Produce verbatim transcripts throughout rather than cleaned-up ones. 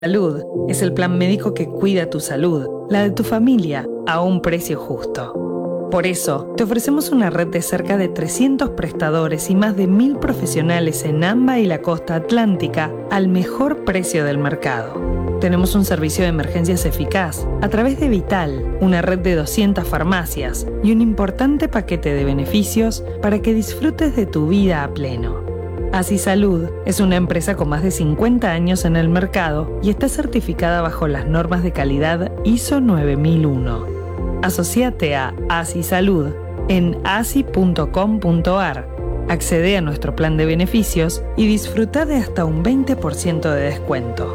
Salud es el plan médico que cuida tu salud, la de tu familia, a un precio justo. Por eso, te ofrecemos una red de cerca de trescientos prestadores y más de mil profesionales en AMBA y la costa atlántica al mejor precio del mercado. Tenemos un servicio de emergencias eficaz a través de Vital, una red de doscientas farmacias y un importante paquete de beneficios para que disfrutes de tu vida a pleno. Así Salud es una empresa con más de cincuenta años en el mercado y está certificada bajo las normas de calidad I S O nueve mil uno. Asociate a Así Salud en asi punto com punto ar. Accede a nuestro plan de beneficios y disfruta de hasta un veinte por ciento de descuento.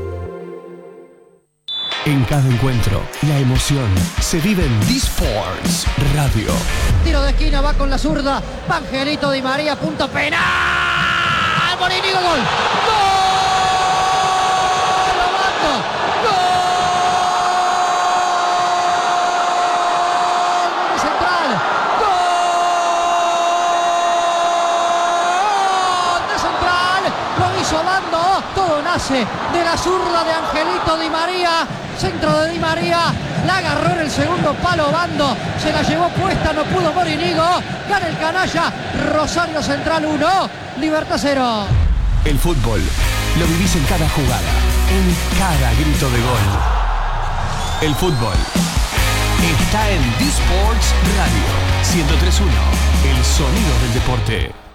En cada encuentro, la emoción se vive en D-Sports Radio. Tiro de esquina, va con la zurda. Angelito Di María, punto penal. Morini, gol. ¡Gol! ¡Lo ¡Gol! ¡Gol! Central. ¡Gol! De Central. Lo hizo Bando. Todo nace de la zurda de Angelito Di María. Centro de Di María. La agarró en el segundo palo Bando. Se la llevó puesta. No pudo Morinigo. Gana el canalla. Rosario Central uno. Libertad cero. El fútbol lo vivís en cada jugada, en cada grito de gol. El fútbol está en D-Sports Radio ciento tres punto uno, el sonido del deporte.